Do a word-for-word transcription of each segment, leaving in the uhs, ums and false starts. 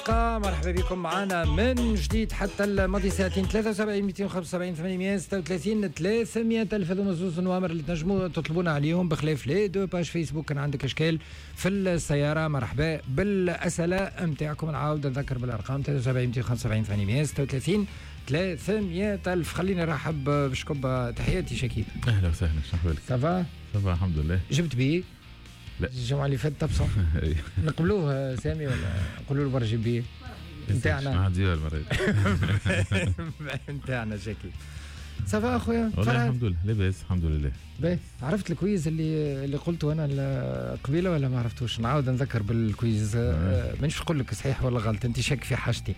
مرحبا بكم معنا من جديد حتى الماضي ساعتين ثلاثة وسبعين مئتين وخمسة وسبعين ثمانمئة وستة وثلاثين ثلاثمئة ألف هذوما زوز نوامر اللي تنجموا تطلبونا عليهم بخلاف لي دو باج فيسبوك. كان عندك اشكال في السياره مرحبا بالاسئله نتاعكم. نعاود نذكر بالارقام ثلاثة وسبعين مئتين وخمسة وسبعين ثمانمئة وستة وثلاثين ثلاثمئة ألف. خليني نرحب بشكب. تحياتي شكيب. اهلا وسهلا. شحوالك؟ سافا سافا الحمد لله. جبت بيه؟ لا الجمعه اللي فاتت طبصه نقبلوه سامي ولا نقولوا له برا جيب بيه نتاعنا؟ ما عندي المره نتاعنا شكيب. سافا اخويا؟ والله الحمد لله لاباس الحمد لله. باهي عرفت الكويز اللي اللي قلته انا قبيله ولا ما عرفتوش؟ نعاود نذكر بالكويز. آه مانيش نقول لك صحيح ولا غلط، انت شك في حاجتي.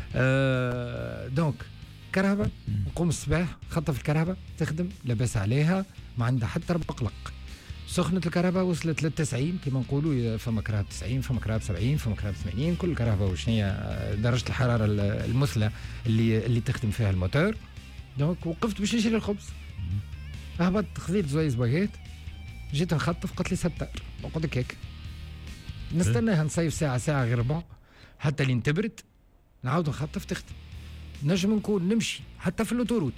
آه دونك كرهبه نقوم الصباح خطه في الكرهبه تخدم لاباس عليها ما عندها حتى ربع قلق. سخنة الكهرباء وصلت للتسعين كما نقولوا، فما كرهبة تسعين فما كرهبة سبعين فما كرهبة ثمانين. كل كرهبة وشنو هي درجة الحرارة المثلى اللي اللي تخدم فيها الموتور. دونك وقفت باش نشري الخبز، هبطت خذيت زويز باكيت جيت نخطف قلت لي ستار نقعد هيك نستناها نصيف ساعة ساعة غير ربع حتى لين تبرد نعاود نخطف تخدم. نجم نكون نمشي حتى في الاوتوروت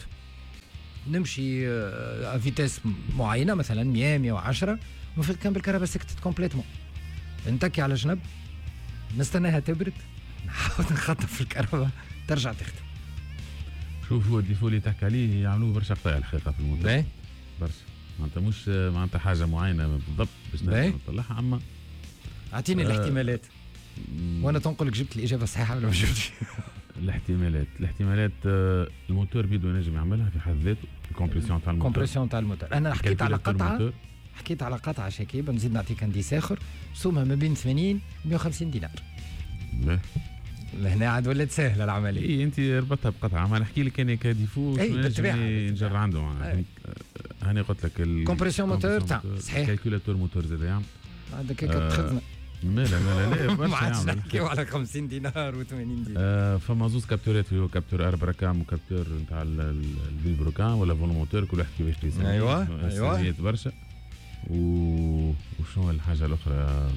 نمشي فيتاس معينه مثلا مئة مئة وعشرة وفي كان بالكهرباء سكتت كومبليتمون. نتكي على جنب نستناها تبرد نحاول نخطف في الكهرباء ترجع تخدم. شوف هو الديفو اللي تحكي عليه يعملوه برشا قطاع الحقيقه في الموتور برشا. معناتها مش معناتها حاجه معينه بالضبط باش نطلعها، اما اعطيني آه الاحتمالات وانا تنقل لك جبت الاجابه الصحيحه ولا ما جبتش. الاحتمالات الاحتمالات الموتور بيدو ينجم يعملها في حد ذاته. الكومبريسيون تاع الموتور الكومبريسيون تاع الموتور. انا حكيت على قطعه حكيت على قطعه شكيب نزيد نعطيك انديس اخر سومها ما بين ثمانين و مئة وخمسين دينار. لا لهنا عاد ولات سهله العمليه. اي انت ربطها بقطعه. ما نحكي لك انا كديفو نجر عنده هاني قلت لك الكومبريسيون موتور تاع صحيح كالكولاتور موتور زاد يعمل هذاك هيك تخدم. لا لا لا ما عادش نحكيو على خمسين دينار و ثمانين دينار. آه فما زوز كابتورات اللي هو كابتور اربع كام وكابتور نتاع الفيل بروكان ولا فولو موتور كل واحد كيفاش يسميه. ايوه ايوه برشا. و وشنو الحاجه الاخرى؟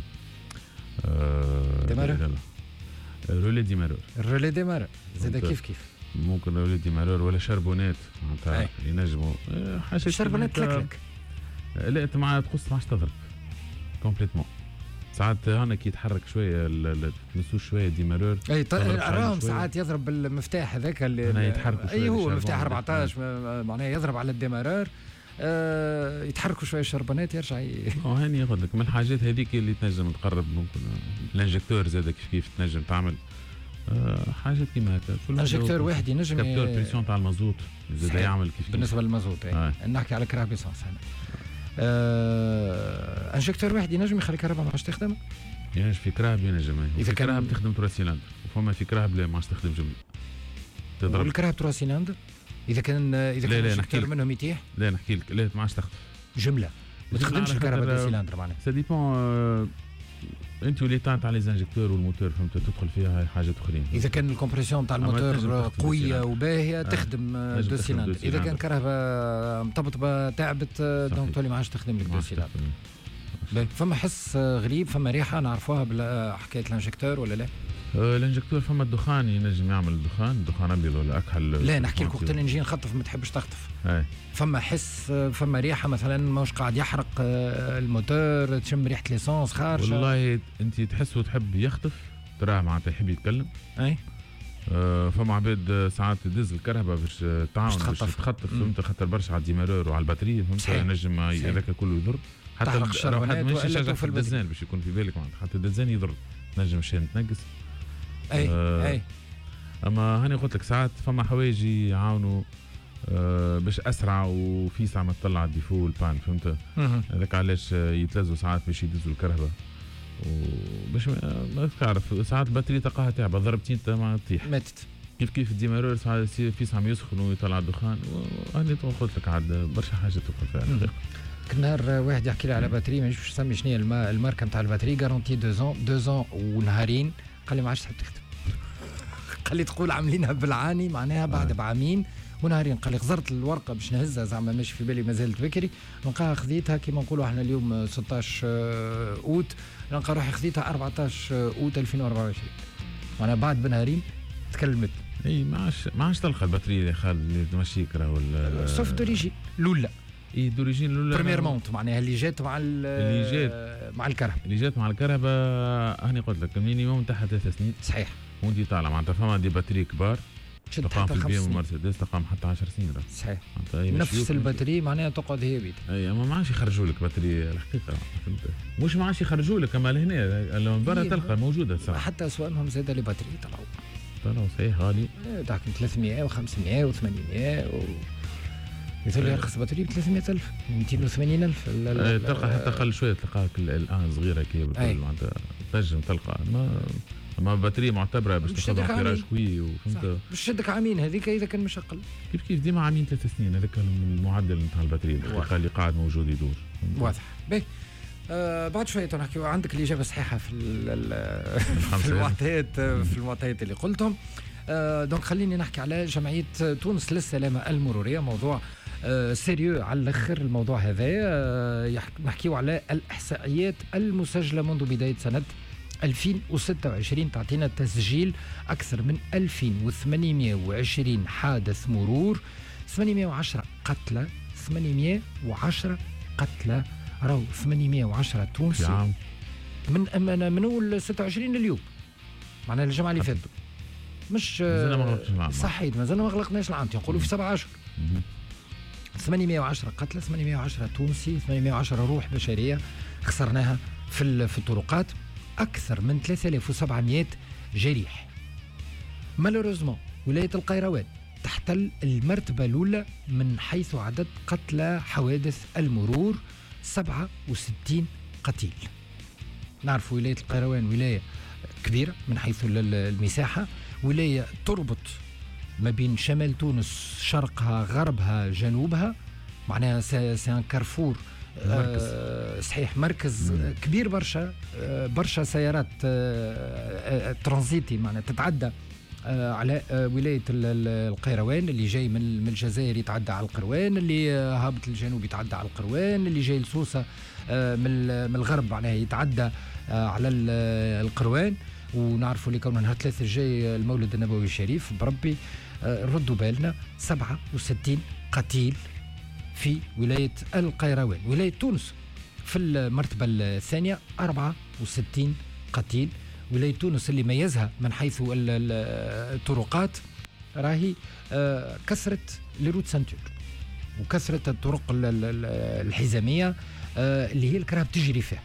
آه ديمارور الرولي ديمارور الرولي ديمارور زاد كيف كيف ممكن رولي ديمارور ولا شربونات معناتها ينجموا حاجه شربونات تلكلك. لا انت مع تقص ما عادش تضرب كومبليتمون. ساعات هنا كي يتحرك شويه تمسوه شويه ديمارور اي راهم ساعات يضرب بالمفتاح هذاك اللي يتحرك اي هو المفتاح أربعطاش معناها يضرب على الديمارور. آه يتحركوا شويه الشربانات يرجع ي... اه هاني ياخذ لك من الحاجات هذيك اللي تنجم تقرب. ممكن الانجكتور زاد كيف كيف تنجم تعمل آه حاجات كيما هكا. انجكتور واحد ينجم كابتور بريسيون تاع المازوت زاد يعمل كيف كيف بالنسبه للمازوت. آه. نحكي على كراب بيسانس هنا. آه انجكتور واحد ينجم يخلي الكهرباء ما عادش تخدم. ينجم في كراب ينجم اذا كراب تخدم ترا سيلندر وفما في كراب لا ما عادش تخدم جمله تضرب. والكراب ترا سيلندر اذا كان اذا كان انجكتور منهم يتيح لا نحكي لك لا ما عادش تخدم جمله ما تخدمش الكهرباء تاع السيلندر معناها سا ديبون. آه انت وليتان تاع لي زانجكتور والموتور فهمت تدخل فيها حاجات اخرين. اذا كان الكومبريسيون تاع الموتور قويه وباهيه آه. تخدم دو سيلندر. اذا كان كهرباء مرتبطه تعبت دونك تولي ما عادش تخدم لك دو سيلندر. فما حس غريب فما ريحه نعرفوها بحكايه الانجكتور ولا لا؟ أه الانجكتور فما الدخان ينجم يعمل الدخان الدخان ابيض ولا اكحل. لا نحكي لك وقت اللي نجي نخطف ما تحبش تخطف. أي. فما حس فما ريحه مثلا مش قاعد يحرق الموتور تشم ريحه ليسونس خارجه. والله انت تحس وتحب يخطف تراه معناتها يحب يتكلم. اي أه فما عباد ساعات تدز الكهرباء باش تعاون باش تخطف فهمت خاطر برشا على الديمارور وعلى البطاريه فهمت ينجم هذاك كله يضر. حتى لو حد ماشي يشجع في الدزان باش يكون في بالك معناتها حتى الدزان يضر نجم شان تنقص. اي آه اي اما هاني قلت لك ساعات فما حوايج يعاونوا آه باش اسرع وفي ساعه ما تطلع الديفو والبان فهمت. هذاك علاش يتلزوا ساعات باش يدزوا الكهرباء وباش ما تعرف ساعات البطاريه تلقاها تعبه ضربتين ما تطيح ماتت كيف كيف الديمارور ساعات في ساعه يسخن ويطلع الدخان. وهاني قلت لك عاد برشا حاجات تدخل فيها. نهار واحد يحكي لي على باتري ما نعرفش نسمي شنو هي الماركه نتاع الباتري غارونتي دو زون دو زون ونهارين. قال لي ما عادش تحب تخدم. قال لي تقول عاملينها بالعاني معناها بعد آه. بعامين ونهارين. قال لي خزرت الورقه باش نهزها زعما ماشي في بالي مازالت بكري نلقاها خذيتها كيما نقولوا احنا اليوم ستة عشر اوت نلقى روحي خذيتها أربعة عشر اوت ألفين وأربعة وعشرين وانا بعد بنهارين تكلمت. اي ما عادش ما عادش تلقى البطاريه اللي خال اللي تمشيك راهو سوف دوريجين لولا. اي دوريجين لولا بريمير مونت معناها اللي جات مع اللي جات مع الكرهبه اللي جات مع الكرهبه. هاني قلت لك المينيموم تاعها ثلاث سنين. صحيح. وانت طالعه معناتها فما دي باتري كبار تقام في البي ام مرسيدس تقام حتى عشر سنين. صحيح. نفس الباتري معناها تقعد هي بيت. اي اما ما عادش يخرجوا لك باتري الحقيقه فهمت. مش ما عادش يخرجوا لك اما لهنا من برا تلقى موجوده الساعه. حتى اسوانهم زاد لي باتري طلعوا طلعوا صحيح غالي. تاع ثلاثمية وخمسمية وثمانمية و يقول لي يرخص باتري ب ثلاثمية ألف مئتين وثمانين ألف. تلقى حتى قل شويه تلقاك الان صغيره كي بالكل معناتها تنجم تلقى ما اما باتري معتبره باش تاخذ تيراج قوي وفهمت باش تشدك عامين هذيك اذا كان مش اقل. كيف كيف ديما عامين ثلاث سنين هذاك المعدل نتاع الباتري الحقيقه اللي قاعد موجود يدور. واضح. باهي آه بعد شويه نحكيو عندك الاجابه الصحيحه في في المعطيات في المعطيات اللي قلتهم. آه دونك خليني نحكي على جمعيه تونس للسلامه المروريه. موضوع آه سيريو على الاخر الموضوع هذا. آه نحكيو على الاحصائيات المسجله منذ بدايه سنه ألفين وستة وعشرين. تعطينا تسجيل أكثر من ألفين وثمانمية وعشرين حادث مرور، ثمانمية وعشرة قتلى، ثمانمية وعشرة قتلى راهو ثمانمية وعشرة تونسي من من من أول ستة وعشرين لليوم معناها الجمعة اللي فاتت. مش صحيح مازلنا ما غلقناش العام نقولوا في سبعة أشهر. ثمانمية وعشرة قتلى، ثمانمية وعشرة تونسي، ثمانمية وعشرة روح بشرية خسرناها في في الطرقات. أكثر من ثلاثة آلاف وسبعمية جريح. مالوريزمون ولاية القيروان تحتل المرتبة الأولى من حيث عدد قتلى حوادث المرور، سبعة وستين قتيل. نعرف ولاية القيروان ولاية كبيرة من حيث المساحة، ولاية تربط ما بين شمال تونس شرقها غربها جنوبها، معناها سان كارفور مركز. آه صحيح مركز مم. كبير برشا. آه برشا سيارات آه آه ترانزيتي معناها تتعدى آه على آه ولاية القيروان. اللي جاي من الجزائر يتعدى على القروان، اللي آه هابط للجنوب يتعدى على القروان، اللي جاي لسوسة آه من من الغرب معناها يتعدى آه على القروان. ونعرفوا اللي كون نهار ثلاثة الجاي المولد النبوي الشريف بربي آه ردوا بالنا. سبعة وستين قتيل في ولاية القيروان. ولاية تونس في المرتبة الثانية أربعة وستين قتيل. ولاية تونس اللي ميزها من حيث الطرقات راهي كثرة لروت سانتور وكثرة الطرق الحزامية اللي هي الكرهب تجري فيها.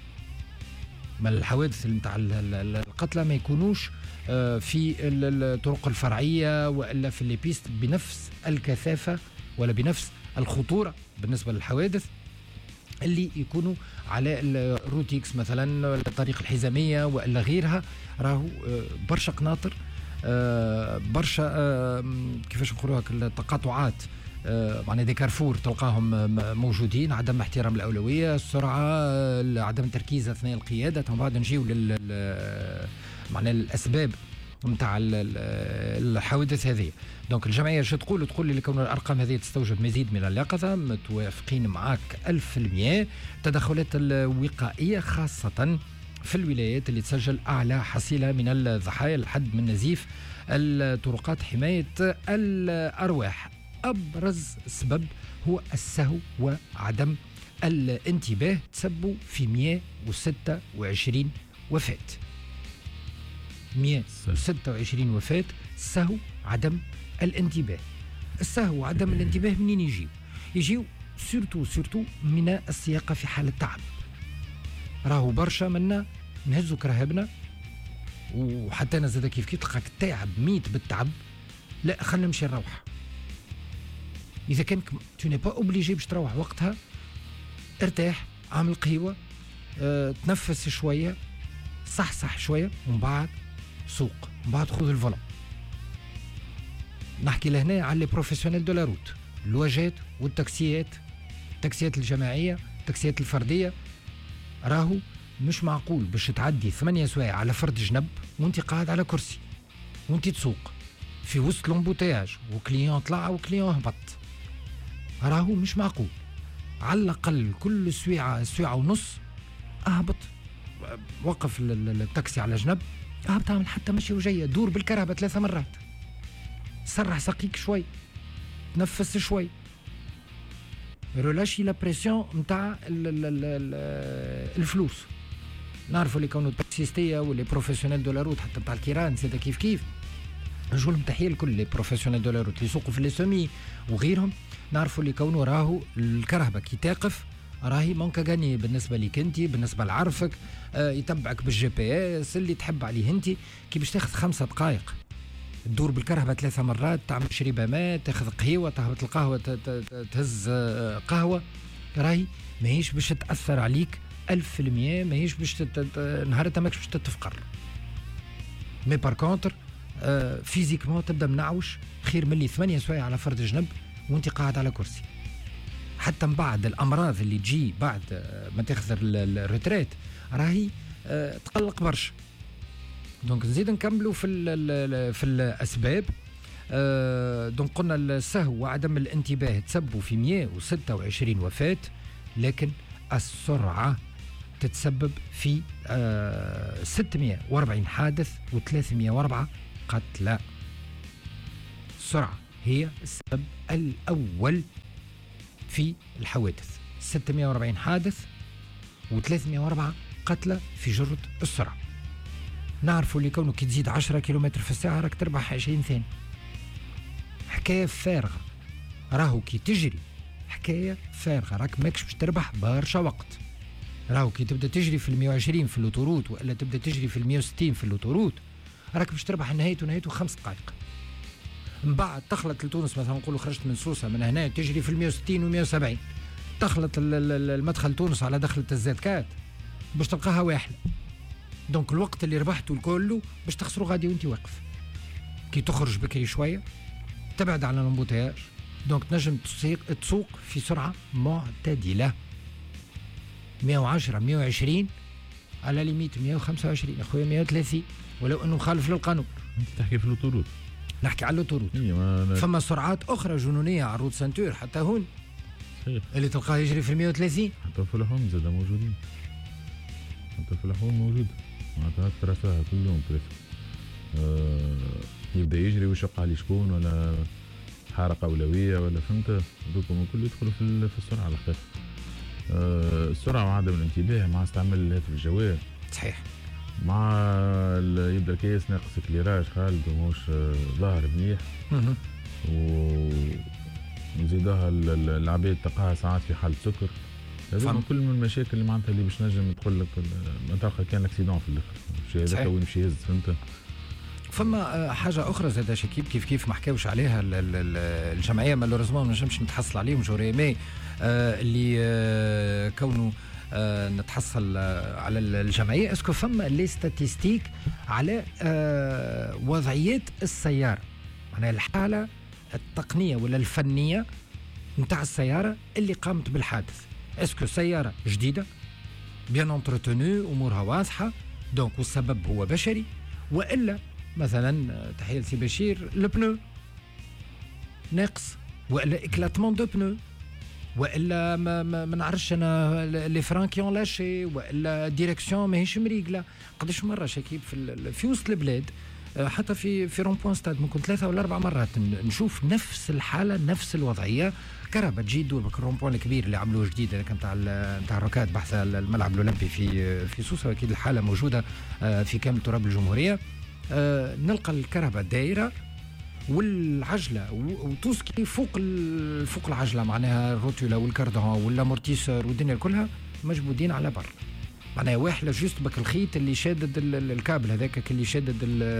ما الحوادث نتاع القتلى ما يكونوش في الطرق الفرعية وإلا في الليبيست بنفس الكثافة ولا بنفس الخطورة بالنسبة للحوادث اللي يكونوا على الروتيكس مثلا ولا الطريق الحزامية وإلا غيرها. راهو برشا قناطر برشا كيفاش نقولوها التقاطعات معناها دي كارفور تلقاهم موجودين. عدم احترام الأولوية، السرعة، عدم التركيز أثناء القيادة. من بعد نجيو لل معناها الأسباب نتاع الحوادث هذه. دونك الجمعيه شو تقول؟ تقول لي كون الارقام هذه تستوجب مزيد من اليقظه. متوافقين معك ألف في المئة. التدخلات الوقائيه خاصه في الولايات اللي تسجل اعلى حصيله من الضحايا الحد من نزيف الطرقات، حمايه الارواح. ابرز سبب هو السهو وعدم الانتباه، تسبوا في مئة وستة وعشرين وفاه. مئة وستة وعشرين وفاة سهو عدم الانتباه. السهو وعدم الانتباه منين يجيو؟ يجيو سورتو سورتو من السياقة في حالة تعب. راهو برشا منا نهزو كرهبنا وحتى انا زاد كيف كيف تلقاك تعب ميت بالتعب، لا خلينا نمشي نروح. اذا كان تو ني با اوبليجي باش تروح وقتها، ارتاح، عامل قهوة، اه تنفس شوية، صح صح شوية، ومن بعد سوق، من بعد خذ الفولون. نحكي لهنا على لي بروفيسيونيل دو لا روت، الواجات والتاكسيات، التاكسيات الجماعية، التاكسيات الفردية. راهو مش معقول باش تعدي ثمانية سوايع على فرد جنب وانت قاعد على كرسي وانت تسوق في وسط لومبوتياج وكليون طلع وكليون هبط. راهو مش معقول. على الأقل كل سويعة سويعة ونص اهبط، وقف التاكسي على جنب، اه بتعمل حتى مشي وجايه، دور بالكرهبه ثلاثه مرات، سرح ساقيك شوي، تنفس شوي، رولاشي لا بريسيون نتاع الفلوس. نعرفوا اللي كونوا التاكسيستيه واللي بروفيسيونيل دو لا روت حتى بتاع الكيران زاد كيف كيف، نجوا لهم تحيه لكل اللي بروفيسيونيل دو لا روت اللي يسوقوا في لي سومي وغيرهم. نعرفوا اللي كونوا راهو الكرهبه كي تقف راهي مونكا غاني بالنسبه ليك انت، بالنسبه لعرفك، آه يتبعك بالجي بي اس اللي تحب عليه انت. كي باش تاخذ خمسة دقائق تدور بالكرهبه ثلاثه مرات، تعمل شريبه ماء، تاخذ قهوه، تهبط القهوه، تهز قهوه، راهي ماهيش باش تاثر عليك ألف في المية، ماهيش باش نهارتها ماكش باش تتفقر. مي بار كونتر آه فيزيكمون تبدا منعوش خير ملي ثمانية سوايع على فرد جنب وانت قاعد على كرسي. حتى من بعد الامراض اللي تجي بعد ما تاخذ الريتريت راهي أه تقلق برشا. دونك نزيد نكملوا في ال في الاسباب. أه دونك قلنا السهو وعدم الانتباه تسببوا في مئة وستة وعشرين وفاه، لكن السرعه تتسبب في أه ستمئة وأربعين حادث وثلاثمئة وأربعة قتلى. السرعه هي السبب الاول في الحوادث، ستمئة وأربعين حادث وثلاثمئة وأربعة قتلى في جرة السرعة. نعرفوا اللي كونه كي تزيد عشرة كيلومتر في الساعة راك تربح عشرين ثانية، حكاية فارغة. راهو كي تجري حكاية فارغة، راك ماكش باش تربح برشا وقت. راهو كي تبدا تجري في المئة وعشرين في اللوتوروت ولا تبدا تجري في المئة وستين في اللوتوروت راك باش تربح نهايته نهايته خمس دقائق. من بعد تخلط لتونس مثلا نقولوا خرجت من سوسة من هنا تجري في المئة وستين ومئة وسبعين، تخلط المدخل تونس على دخلة الزادكات باش تلقاها واحدة. دونك الوقت اللي ربحته الكل باش تخسره غادي وانت واقف. كي تخرج بكري شوية تبعد على الامبوتياج، دونك تنجم تسوق في سرعة معتدلة مئة وعشرة مئة وعشرين على ليميت مئة وخمسة وعشرين اخويا مئة وثلاثين ولو انه مخالف للقانون. انت تحكي في الاوتوروت، نحكي على اللوتوروت. فما سرعات اخرى جنونيه على الروت سنتور حتى هون صحيح اللي تلقاه يجري في مئة وثلاثين. حتى في اللحوم زاد موجودين، حتى في اللحوم موجود معناتها ترساها كل يوم ترسا. آه يبدا يجري ويشق عليه شكون ولا حارة أولوية ولا فهمت، دوكم الكل يدخلوا في في السرعة على الأخير. آه السرعة وعدم الانتباه مع استعمال الهاتف الجوال صحيح، مع يبدا الكيس ناقص كليراج خالد ومش ظاهر منيح، ونزيدها العباد تلقاها ساعات في حالة سكر. هذوما كل من المشاكل اللي معناتها اللي باش نجم تقول لك ما تلقى كان اكسيدون في الاخر، مش هذاك وين مشي يهز فهمت. فما حاجه اخرى زاد شكيب كيف كيف ما حكاوش عليها الجمعيه مالوريزمون ما نجمش نتحصل عليهم جوري مي اللي كونه آه نتحصل آه على الجمعيه. اسكو فما لي ستاتيستيك على آه وضعيات السياره، معناها الحاله التقنيه ولا الفنيه نتاع السياره اللي قامت بالحادث. اسكو سياره جديده بيان انتروتونو امورها واضحه دونك والسبب هو بشري، والا مثلا تحيه لسي بشير البنو ناقص، والا اكلاتمون دو بنو، والا ما, ما, ما نعرفش انا لي فران كي اون لاشي، والا ديريكسيون ماهيش مريقله. قداش مره شكيب في في وسط البلاد حتى في في رون بوان ستاد ممكن ثلاثه ولا اربع مرات نشوف نفس الحاله نفس الوضعيه. كهرباء تجي تدور بك الرون بوان الكبير اللي عملوه جديد هذاك نتاع نتاع الركاد بحث الملعب الاولمبي في في سوسه، اكيد الحاله موجوده في كامل تراب الجمهوريه. نلقى الكهرباء دايره والعجله وتوسكي فوق فوق العجله، معناها الروتولا والكاردون والامورتيسور والدنيا كلها مجبودين على بر، معناها واحله جوست بك الخيط اللي شادد الكابل هذاك اللي شادد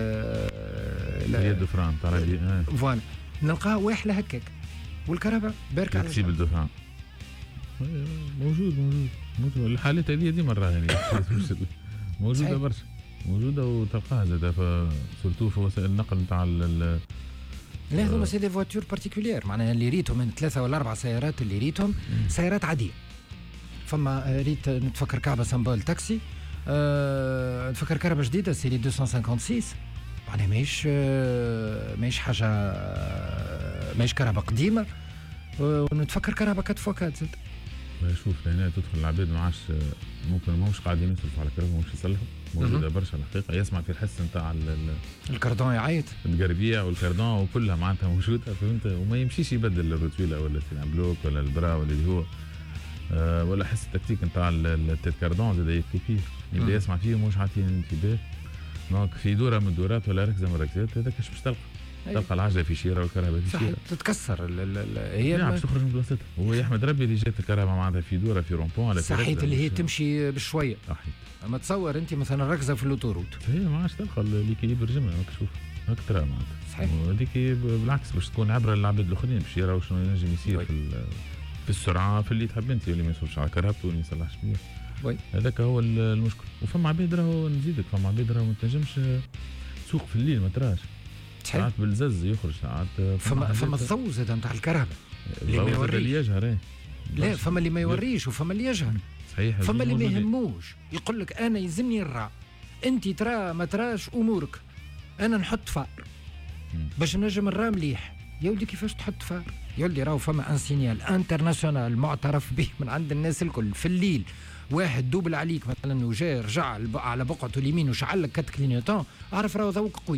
اليد فران تاع فوالا نلقاها واحله هكاك والكهرباء بارك على السيبل دو فران موجود موجود موجود. الحالات هذه ديما راهي موجوده برشا موجوده وتلقاها زاد سورتو في وسائل النقل نتاع لا هذوما سي دي فواتور بارتيكولير، معناها اللي ريتهم من ثلاثه ولا اربع سيارات اللي ريتهم سيارات عاديه. فما ريت نتفكر كعبه سامبول تاكسي، أه نتفكر كهرباء جديده سيري مئتين وستة وخمسين، معناها ماهيش أه ماهيش حاجه أه ماهيش كهرباء قديمه. ونتفكر كهرباء كات فوكات زاد شوف هنا تدخل العباد ما عادش ممكن ما همش قاعدين يصرفوا على كرهبة مش يصلحوا موجودة برشا الحقيقة يسمع في الحس نتاع الكردون يعيط القربيع والكردون وكلها معناتها موجودة فهمت وما يمشيش يبدل الروتويلا ولا السينام بلوك ولا البرا ولا اللي هو أه ولا حس التكتيك نتاع الكردون زاد كيف يبدا يسمع فيه مش عاطين انتباه دونك في دورة من الدورات ولا ركزة من الركزات هذاك اش باش تلقى تلقى العجله في شيره والكهرباء في شيره تتكسر هي نعم باش تخرج من بلاصتها هو يحمد ربي اللي جات الكهرباء معناتها في دوره في رومبون على صحيت اللي هي تمشي بشويه صحيت اما تصور انت مثلا ركزه في اللوتوروت هي ما عادش تلقى الليكيليبر جمله هاك شوف هاك ترى معناتها صحيح وهذيك بالعكس باش تكون عبره للعباد الاخرين باش يراو شنو ينجم يصير في في السرعه في اللي تحب انت اللي ما يصرفش على كهربته واللي ما يصلحش بيه وي هذاك هو المشكل وفما عباد راهو نزيدك فما عباد راهو ما تنجمش تسوق في الليل ما تراش ساعات بالزز يخرج ساعات فما فما الضوء زاد نتاع الكهرباء اللي ما يوريش اللي يجهر لا فما اللي ما يوريش وفما اللي يجهر صحيح فما اللي ما يهموش يقول لك انا يلزمني الرا انت ترى ما تراش امورك انا نحط فار باش نجم الرا مليح يا ولدي كيفاش تحط فار يا ولدي راهو فما ان سينيال انترناسيونال معترف به من عند الناس الكل في الليل واحد دوبل عليك مثلا وجا رجع على بقعته اليمين وشعل لك كات كلينيوتون اعرف راهو ذوق قوي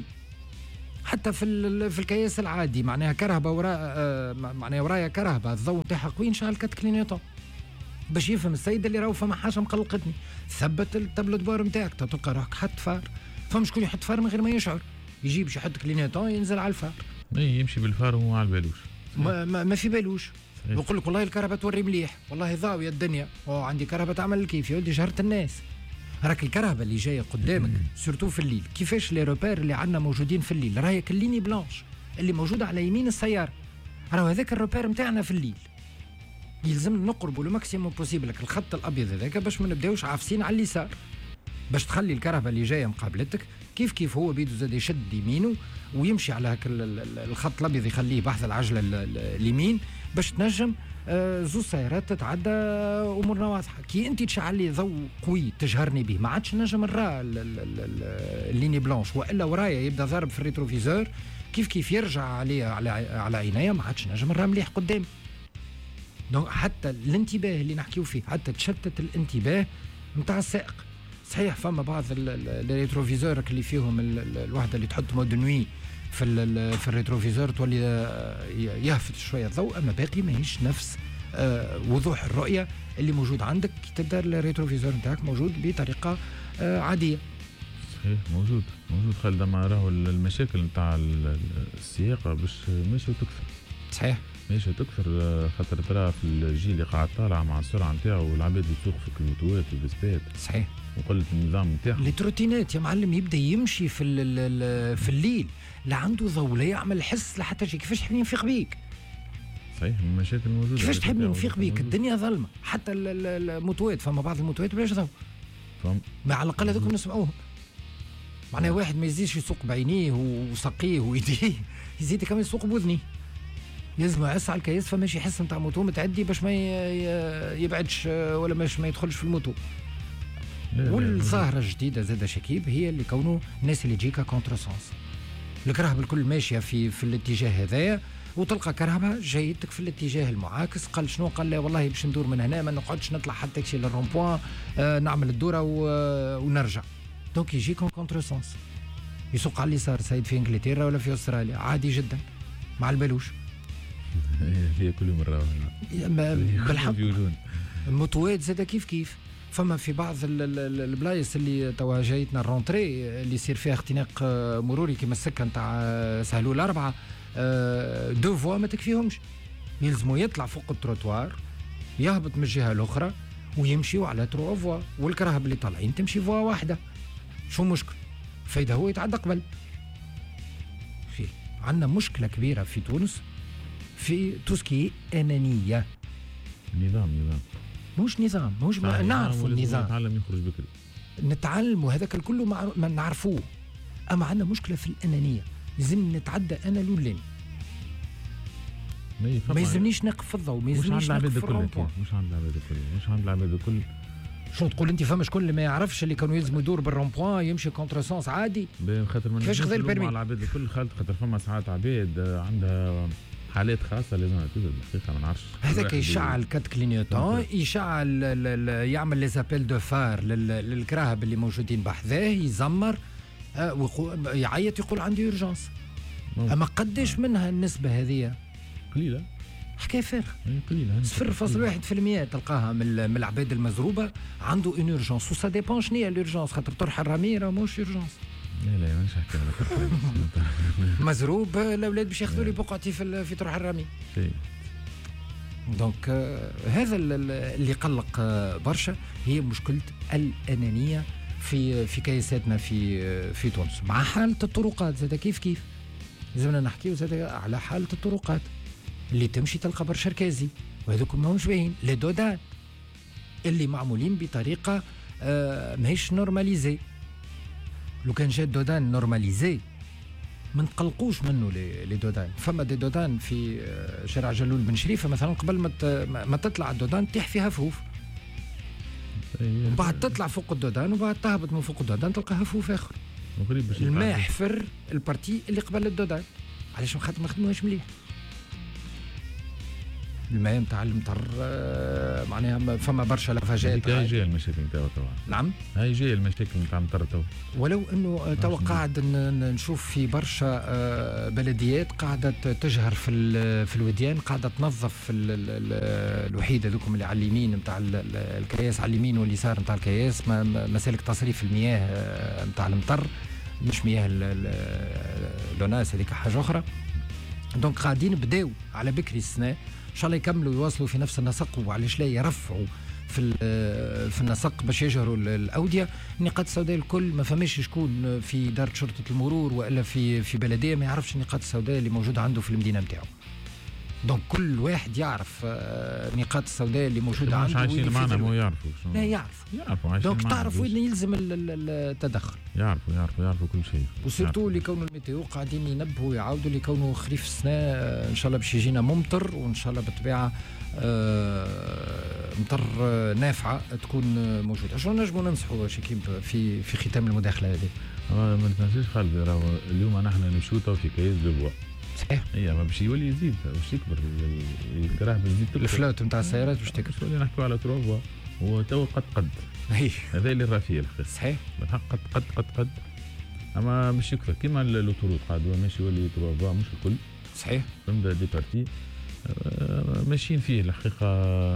حتى في في الكياس العادي معناها كرهبه وراء آه معناها ورايا كرهبه الضوء نتاعها قوي نشعل كات كلينيوتون باش يفهم السيد اللي راهو فما حاجه مقلقتني ثبت التابلو دبار نتاعك تلقى روحك حط فار فما شكون يحط فار من غير ما يشعر يجي باش يحط كلينيوتون ينزل على الفار اي يمشي بالفار وهو على بالوش ما, ما, ما في بالوش يقول لك والله الكهرباء توري مليح والله ضاويه الدنيا او عندي كهرباء تعمل كيف يا ولدي شهرت الناس راك الكهرباء اللي جايه قدامك سورتو في الليل كيفاش لي روبير اللي عندنا موجودين في الليل راهي كليني بلانش اللي موجوده على يمين السياره راهو هذاك الروبير نتاعنا في الليل يلزم نقربوا لو ماكسيموم بوسيبل الخط الابيض هذاك باش ما نبداوش عافسين على اليسار باش تخلي الكهرباء اللي جايه مقابلتك كيف كيف هو بيدو زاد يشد يمينه ويمشي على هاك الخط الابيض يخليه بحث العجله اليمين باش تنجم آه زوج سيارات تتعدى امورنا واضحه كي انت تشعل لي ضوء قوي تجهرني به ما عادش نجم نرى الليني بلانش والا ورايا يبدا ضارب في الريتروفيزور كيف كيف يرجع عليه على على عينيا ما عادش نجم نرى مليح قدامي دونك حتى الانتباه اللي نحكيو فيه حتى تشتت الانتباه نتاع السائق صحيح فما بعض الريتروفيزور اللي فيهم الوحده اللي تحط مود نوي في في الريتروفيزور تولي يهفت شويه الضوء اما باقي ماهيش نفس وضوح الرؤيه اللي موجود عندك كي تبدا الريتروفيزور نتاعك موجود بطريقه عاديه صحيح موجود موجود خالد ما راهو المشاكل نتاع السياقه باش ماشي تكثر صحيح ماشي تكثر خاطر ترى في الجيل اللي قاعد طالع مع السرعه نتاعو والعباد يسوق في الكلوتوات والفيسبات صحيح وقلة النظام نتاعهم لي تروتينات يا معلم يبدا يمشي في في الليل لا عنده ضوء لا يعمل حس لحتى شيء كيفاش تحبني نفيق بيك صحيح المشاكل موجوده كيفاش تحبني نفيق بيك الدنيا ظلمه حتى الموتوات فما بعض الموتوات بلاش ضوء فهم ما على الاقل هذوك نسمعوهم معناها واحد ما يزيدش يسوق بعينيه وسقيه ويديه يزيد كمان يسوق بوذني لازم يعس على الكياس فماشي يحس نتاع موتو متعدي باش ما يبعدش ولا باش ما يدخلش في الموتو والظاهره الجديده زاد شكيب هي اللي كونه الناس اللي تجيك كونتر سونس الكرهبه الكل ماشيه في في الاتجاه هذايا وتلقى كرهبه جايتك في الاتجاه المعاكس قال شنو قال لا والله باش ندور من هنا ما نقعدش نطلع حتى شي للرومبوان آه نعمل الدوره ونرجع دونك يجيك كونتر سونس يسوق على اليسار سيد في انجلترا ولا في استراليا عادي جدا مع البالوش هي كل مره بالحق الموتوات زاد كيف كيف فما في بعض البلايص اللي توا جايتنا الرونتري اللي يصير فيها اختناق مروري كما السكه نتاع سهلول أربعة دو فوا ما تكفيهمش يلزموا يطلع فوق التروتوار يهبط من الجهه الاخرى ويمشيوا على ترو فوا والكرهب اللي طالعين تمشي فوا واحده شو مشكل فايده هو يتعدى قبل في عندنا مشكله كبيره في تونس في توسكي انانيه نظام نظام مش نظام مش نعرفوا النظام نتعلم يخرج بكري نتعلموا هذاك الكل ما نعرفوه اما عندنا مشكله في الانانيه لازم نتعدى انا لولاني ما يلزمنيش نقف في الضوء ما يلزمنيش نقف في الرومبوان مش عند العباد الكل مش عند العباد الكل شو تقول انت فما شكون اللي ما يعرفش اللي كانوا يلزموا يدور بالرومبوان يمشي كونتر سونس عادي خاطر من كيفاش خذا البرمي على العباد الكل خالد خاطر فما ساعات عباد عندها حالات خاصه لازم تزيد الحقيقه ما نعرفش. هذاك يشعل كات كلينيوتون، يشعل يعمل لي زابيل دو فار للكراهب اللي موجودين بحذاه، يزمر يعيط يقول عندي اورجانس. اما قديش منها النسبه هذه؟ قليله، حكايه فارغه قليله، صفر فاصل واحد في المية تلقاها من من العباد المزروبه عنده اون اورجانس. وسا ديبون شنو هي الاورجانس، خاطر طرح الرمي راه موش اورجانس. لا لا مانيش نحكي لك مزروب الاولاد باش ياخذوا لي بقعتي في في طرح الرمي. دونك آه هذا اللي قلق آه برشا، هي مشكله الانانيه في في كياساتنا في آه في تونس. مع حاله الطرقات زاد كيف كيف لازمنا نحكيو زاد على حاله الطرقات اللي تمشي تلقى برشا ركازي، وهذوك ماهمش باهيين لي دودان اللي معمولين بطريقه آه ماهيش نورماليزي. لو كان جات دودان نورماليزي ما نقلقوش منه لي دودان. فما دي دودان في شارع جلول بن شريفه مثلا، قبل ما ما تطلع الدودان تطيح فيها هفوف، وبعد تطلع فوق الدودان وبعد تهبط من فوق الدودان تلقى هفوف اخر. الماء حفر البارتي اللي قبل الدودان، علاش خاطر ما خدموهاش مليح. الماء نتاع المطر معناها فما برشا لافاجات. هاي جايه المشاكل نتاعو توا. نعم هاي جايه المشاكل نتاع المطر توا. ولو انه توا قاعد نشوف في برشا بلديات قاعده تجهر في في الوديان، قاعده تنظف الوحيده ذوكم اللي على اليمين نتاع الكياس، على اليمين واليسار نتاع الكياس، مسالك تصريف المياه نتاع المطر، مش مياه لوناس هذيك حاجه اخرى. دونك قاعدين بداو على بكري السنه، ان شاء الله يكملوا يواصلوا في نفس النسق، وعلاش لا يرفعوا في في النسق باش يجهروا الاوديه. النقاط السوداء الكل ما فماش شكون في دار شرطه المرور والا في في بلديه ما يعرفش النقاط السوداء اللي موجوده عنده في المدينه نتاعو. دونك كل واحد يعرف النقاط السوداء اللي موجوده عنده. مش عايشين معنا مو يعرفوا. لا يعرفوا يعرفوا عايشين دونك تعرف وين يلزم التدخل. يعرفوا يعرفوا يعرفوا كل شيء. وسيرتو اللي كونوا الميتيو قاعدين ينبهوا ويعاودوا اللي كونوا خريف السنه ان شاء الله باش يجينا ممطر، وان شاء الله بالطبيعه مطر نافعه تكون موجوده. شنو نجموا ننصحوا شكيب في في ختام المداخله هذه؟ ما تنساش خالد، راهو اليوم نحن نمشيو في كياس دو. صحيح. اي ما باش يولي يزيد، باش يكبر الكراه، باش تزيد الفلوت نتاع السيارات باش تكبر. باش نحكيو على تروفا وتوا قد قد هذا اللي راه فيه الخير. صحيح بالحق قد قد قد قد اما مش يكثر كيما الاوتوروت قاعد ماشي يولي تروفا مش الكل. صحيح. فهمت دي بارتي ماشيين فيه الحقيقه.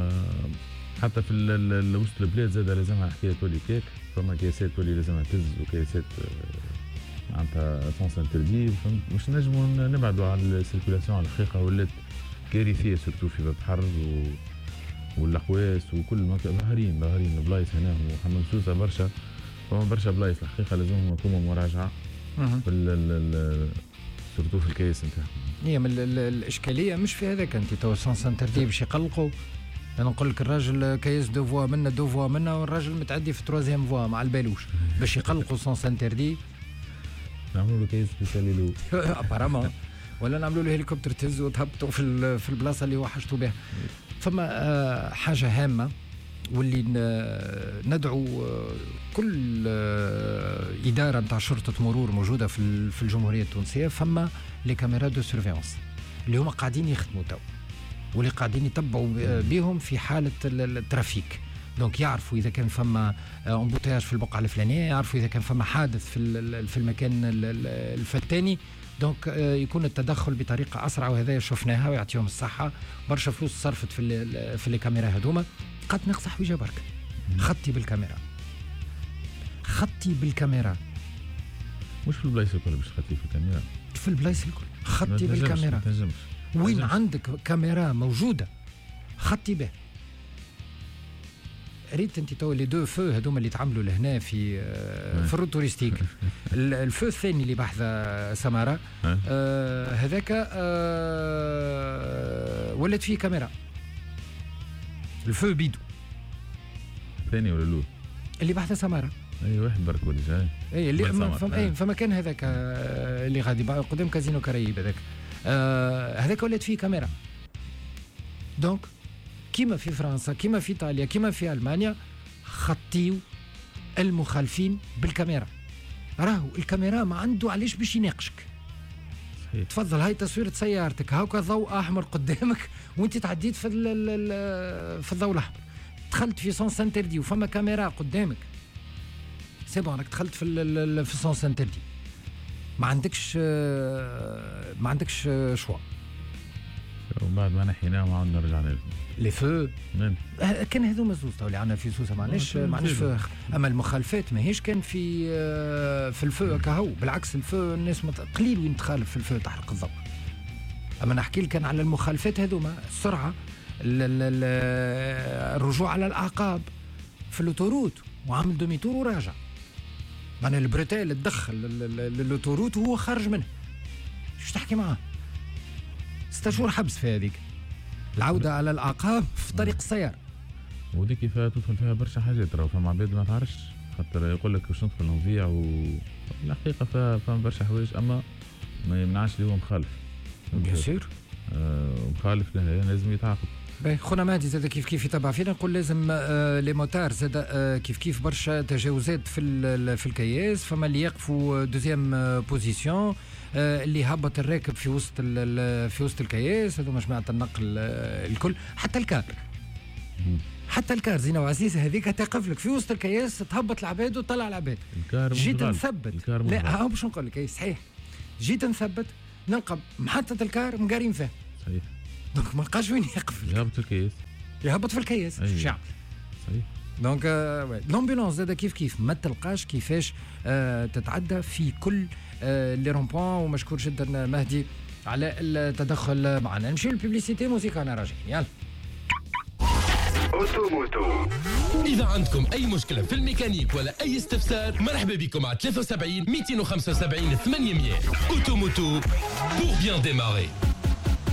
حتى في وسط البلاد زاد لازمها حكايه تولي كيك، فما كياسات تولي لازمها تز وكياسات معناتها سونس انتردي. مش نجموا نبعدوا على السيركولاسيون على الحقيقه، ولات كارثيه سورتو في باب حر و... والاقواس وكل مكان ظاهرين ظاهرين البلايص هنا وحمام سوسه برشا. فما برشا بلايص الحقيقه لازمهم يقوموا مراجعه في ال سورتو في الكيس نتاعهم. هي من الاشكاليه مش في هذاك، انت تو سونس انتردي باش يقلقوا. انا نقول لك الراجل كيس دو فوا منا دو فوا منا، والراجل متعدي في تروازيام فوا مع البالوش باش يقلقوا سونس انتردي. نعملوا له كيس سبيسيالي له ابارامون، ولا نعملوا له هليكوبتر تهزوا وتهبطوا في في البلاصه اللي وحشتوا بها. فما آه حاجه هامه واللي ندعو آه كل آه اداره نتاع شرطه مرور موجوده في في الجمهوريه التونسيه. فما لي كاميرا دو سيرفيونس اللي هما قاعدين يخدموا تو، واللي قاعدين يتبعوا بهم في حاله الترافيك. دونك يعرفوا اذا كان فما امبوتاج في البقعه الفلانيه، يعرفوا اذا كان فما حادث في في المكان الفلاني. دونك يكون التدخل بطريقه اسرع، وهذا شفناها ويعطيهم الصحه. برشا فلوس صرفت في في الكاميرا هذوما. قد ناقص حويجه برك، خطي بالكاميرا، خطي بالكاميرا، مش في البلايص الكل باش تخطي في الكاميرا، في البلايص الكل خطي بالكاميرا. وين عندك كاميرا موجوده خطي به. ريت انت تو لي دو فو هذوما اللي تعملوا لهنا في في الروت توريستيك. الفو الثاني اللي بحث سماره آه هذاك آه ولات فيه كاميرا. الفو بيدو الثاني ولا الاول اللي بحث سماره. اي واحد برك ولا جاي. اي اللي فما اي فما كان هذاك اللي غادي قدام كازينو كرايب هذاك آه هذاك ولات فيه كاميرا. دونك كيما في فرنسا، كيما في ايطاليا، كيما في المانيا، خطيو المخالفين بالكاميرا. راهو الكاميرا ما عنده علاش باش يناقشك. صحيح. تفضل هاي تصويرة سيارتك، هاكا ضوء احمر قدامك وانت تعديت في في الضوء الاحمر، دخلت في سونس انتردي وفما كاميرا قدامك، سي بون راك دخلت في في سونس انتردي، ما عندكش ما عندكش شوا. ومن بعد ما نحيناهم عاود نرجع لهم لي فو نعم. كان هذوما زوز اللي عندنا في سوسه، معناش معناش فو. اما المخالفات ماهيش كان في في الفو كهو، بالعكس الفو الناس مت... قليل وين تخالف في الفو تحرق الضوء. اما نحكي لك عن المخالفات هذوما، السرعه، الرجوع على الاعقاب في الاوتوروت وعامل دومي تور وراجع، معناها البروتيل اللي تدخل الاوتوروت وهو خارج منه، شو تحكي معاه؟ ستة شهور حبس في هذيك، العودة على الأعقاب في طريق السيارة. ودي كيف تدخل فيها برشا حاجات، راهو فما عباد ما تعرفش، خاطر يقول لك باش ندخل نضيع، والحقيقة فما برشا حوايج أما ما يمنعش اللي هو مخالف. بيان سور. آه مخالف لازم يتعاقب. باهي خونا مهدي زاد كيف كيف يتبع فينا، نقول لازم آه لي موتار زاد آه كيف كيف برشا تجاوزات في في الكياس، فما اللي يقفوا دوزيام آه بوزيسيون، آه اللي هبط الراكب في وسط في وسط الكياس، هذوما جماعة النقل آه الكل، حتى الكار حتى الكار زينة وعزيزة هذيك تقف لك في وسط الكياس، تهبط العباد وتطلع العباد. جيت نثبت، لا ها باش نقول لك صحيح، جيت نثبت نلقى محطة الكار مقارين فيها. صحيح. دونك ما لقاش وين يقف، يهبط في الكياس يهبط في الكياس. أيوة. شعب صحيح. دونك آه لومبيلونس زاد كيف كيف ما تلقاش كيفاش آه تتعدى في كل آه لي رومبوان، ومشكور جدا مهدي على التدخل معنا. نمشي للببليسيتي، موسيقى انا راجعين، يلا. اوتوموتو. إذا عندكم أي مشكلة في الميكانيك ولا أي استفسار، مرحبا بكم على ثلاثة وسبعين مئتين وخمسة وسبعين ثمانمئة. اوتوموتو pour bien démarrer.